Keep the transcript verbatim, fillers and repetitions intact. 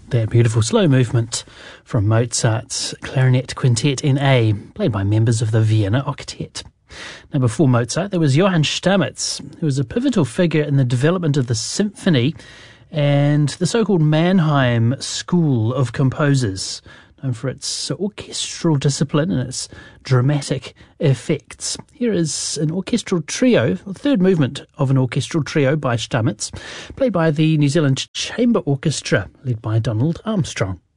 That beautiful slow movement from Mozart's Clarinet Quintet in A, played by members of the Vienna Octet. Now, before Mozart, there was Johann Stamitz, who was a pivotal figure in the development of the symphony and the so-called Mannheim School of Composers, known for its orchestral discipline and its dramatic effects. Here is an orchestral trio, the third movement of an orchestral trio by Stamitz, played by the New Zealand Chamber Orchestra, led by Donald Armstrong.